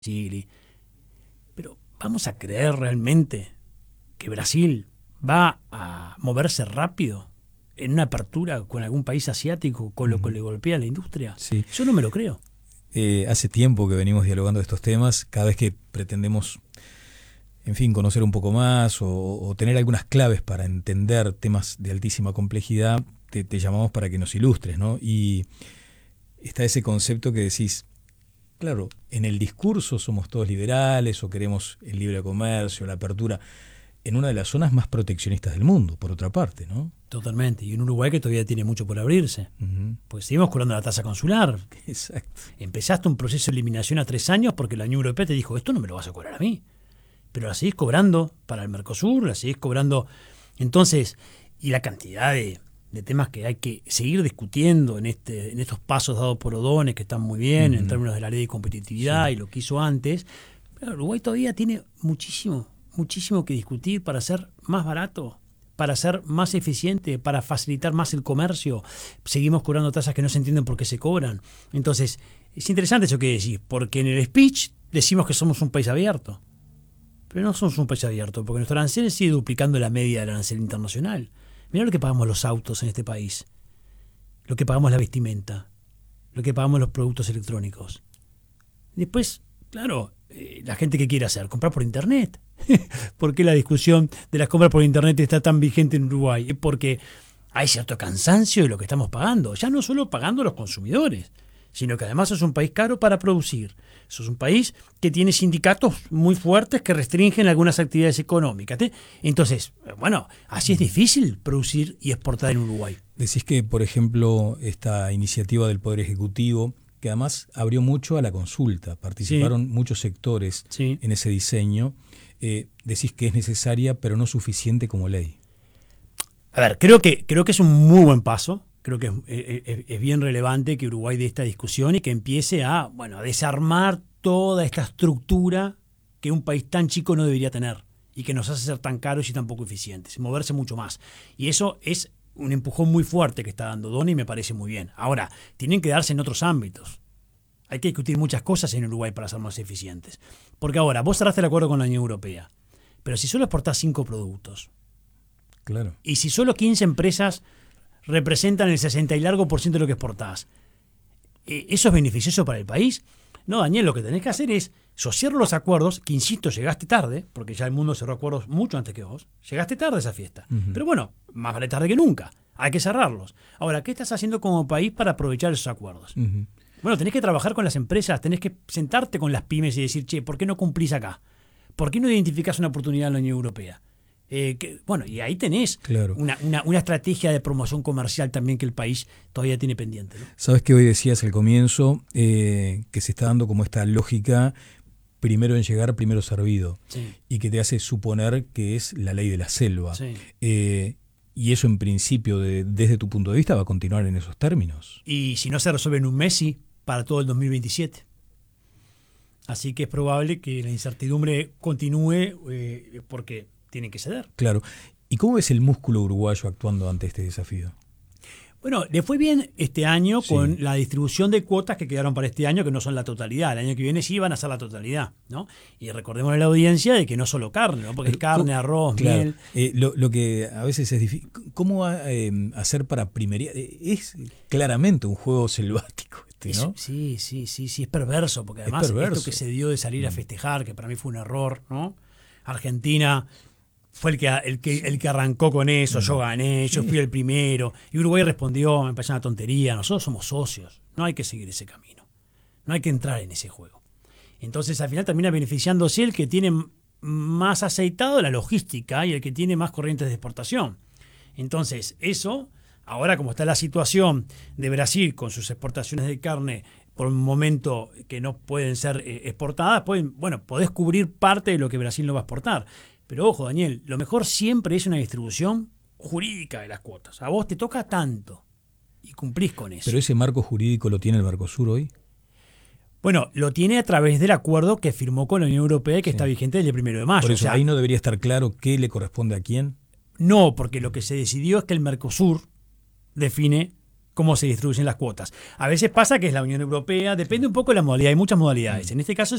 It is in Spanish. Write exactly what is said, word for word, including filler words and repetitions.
Chile. Pero ¿vamos a creer realmente que Brasil va a moverse rápido en una apertura con algún país asiático con lo que le golpea a la industria? Sí. Yo no me lo creo. Eh, hace tiempo que venimos dialogando de estos temas. Cada vez que pretendemos, en fin, conocer un poco más o, o tener algunas claves para entender temas de altísima complejidad, te, te llamamos para que nos ilustres, ¿no? Y está ese concepto que decís, claro, en el discurso somos todos liberales o queremos el libre comercio, la apertura, en una de las zonas más proteccionistas del mundo, por otra parte, ¿no? Totalmente. Y en Uruguay que todavía tiene mucho por abrirse. Uh-huh. Pues seguimos cobrando la tasa consular. Exacto. Empezaste un proceso de eliminación a tres años porque la Unión Europea te dijo, esto no me lo vas a cobrar a mí. Pero la seguís cobrando para el Mercosur, la seguís cobrando. Entonces, y la cantidad de, de temas que hay que seguir discutiendo en este en estos pasos dados por O'Donnell, que están muy bien, uh-huh, en términos de la ley de competitividad, sí, y lo que hizo antes. Pero Uruguay todavía tiene muchísimo, muchísimo que discutir para ser más barato, para ser más eficiente, para facilitar más el comercio. Seguimos cobrando tasas que no se entienden por qué se cobran. Entonces, es interesante eso que decís, porque en el speech decimos que somos un país abierto. Pero no somos un país abierto, porque nuestro arancel sigue duplicando la media del arancel internacional. Mirá lo que pagamos los autos en este país, lo que pagamos la vestimenta, lo que pagamos los productos electrónicos. Después, claro, eh, la gente que quiere hacer, comprar por internet. ¿Por qué la discusión de las compras por internet está tan vigente en Uruguay? Es porque hay cierto cansancio de lo que estamos pagando, ya no solo pagando los consumidores, sino que además es un país caro para producir. Eso es un país que tiene sindicatos muy fuertes que restringen algunas actividades económicas. Entonces, bueno, así es difícil producir y exportar en Uruguay. Decís que, por ejemplo, esta iniciativa del Poder Ejecutivo, que además abrió mucho a la consulta, participaron sí. muchos sectores sí. en ese diseño, eh, decís que es necesaria pero no suficiente como ley. A ver, creo que, creo que es un muy buen paso. Creo que es, es, es bien relevante que Uruguay dé esta discusión y que empiece a, bueno, a desarmar toda esta estructura que un país tan chico no debería tener y que nos hace ser tan caros y tan poco eficientes, moverse mucho más. Y eso es un empujón muy fuerte que está dando O'Donnell y me parece muy bien. Ahora, tienen que darse en otros ámbitos. Hay que discutir muchas cosas en Uruguay para ser más eficientes. Porque ahora, vos cerraste el acuerdo con la Unión Europea, pero si solo exportás cinco productos, claro, y si solo quince empresas representan el sesenta y largo por ciento de lo que exportás, ¿eso es beneficioso para el país? No, Daniel, lo que tenés que hacer es, yo cierro los acuerdos, que insisto, llegaste tarde, porque ya el mundo cerró acuerdos mucho antes que vos, llegaste tarde a esa fiesta. Uh-huh. Pero bueno, más vale tarde que nunca, hay que cerrarlos. Ahora, ¿qué estás haciendo como país para aprovechar esos acuerdos? Uh-huh. Bueno, tenés que trabajar con las empresas, tenés que sentarte con las pymes y decir, che, ¿por qué no cumplís acá? ¿Por qué no identificás una oportunidad en la Unión Europea? Eh, que, bueno, y ahí tenés claro. una, una, una estrategia de promoción comercial también que el país todavía tiene pendiente, ¿no? Sabes que hoy decías al comienzo eh, que se está dando como esta lógica primero en llegar, primero servido, sí. y que te hace suponer que es la ley de la selva. Sí. Eh, y eso en principio, de, desde tu punto de vista, va a continuar en esos términos. Y si no se resuelve en un mes, sí, para todo el dos mil veintisiete. Así que es probable que la incertidumbre continúe eh, porque tienen que ceder. Claro. ¿Y cómo ves el músculo uruguayo actuando ante este desafío? Bueno, le fue bien este año sí. con la distribución de cuotas que quedaron para este año, que no son la totalidad. El año que viene sí van a ser la totalidad, ¿no? Y recordemos a la audiencia de que no solo carne, ¿no? Porque es carne, arroz, claro. miel. Eh, lo, lo que a veces es difícil. ¿Cómo va eh, a hacer para primería? Eh, es claramente un juego selvático. Este, ¿no? Es, sí, sí, sí, sí, es perverso, porque además esto que se dio de salir a festejar, que para mí fue un error, ¿no? Argentina fue el que, el que, el que arrancó con eso, yo gané, yo fui el primero, y Uruguay respondió, me parece una tontería, nosotros somos socios, no hay que seguir ese camino, no hay que entrar en ese juego. Entonces al final termina beneficiándose el que tiene más aceitado la logística y el que tiene más corrientes de exportación. Entonces eso, ahora como está la situación de Brasil con sus exportaciones de carne por un momento que no pueden ser eh, exportadas, pueden, bueno, podés cubrir parte de lo que Brasil no va a exportar. Pero ojo, Daniel, lo mejor siempre es una distribución jurídica de las cuotas. A vos te toca tanto y cumplís con eso. ¿Pero ese marco jurídico lo tiene el Mercosur hoy? Bueno, lo tiene a través del acuerdo que firmó con la Unión Europea y que sí. está vigente desde el primero de mayo. Por eso, o sea, ahí no debería estar claro qué le corresponde a quién. No, porque lo que se decidió es que el Mercosur define cómo se distribuyen las cuotas. A veces pasa que es la Unión Europea, depende un poco de la modalidad, hay muchas modalidades. En este caso